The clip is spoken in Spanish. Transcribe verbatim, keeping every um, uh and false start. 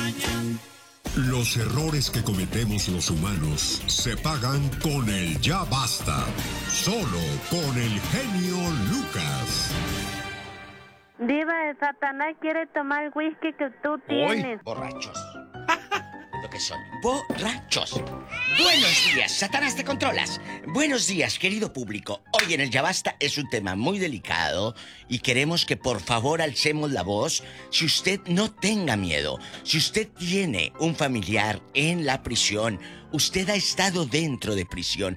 Los errores que cometemos los humanos se pagan con el ya basta. Solo con el genio Lucas. Diva, el Satanás quiere tomar el whisky que tú tienes. Uy, borrachos. Lo que son, borrachos. Buenos días, Satanás, te controlas. Buenos días, querido público. Hoy en el Ya Basta es un tema muy delicado y queremos que por favor alcemos la voz. Si usted no tenga miedo, si usted tiene un familiar en la prisión, usted ha estado dentro de prisión,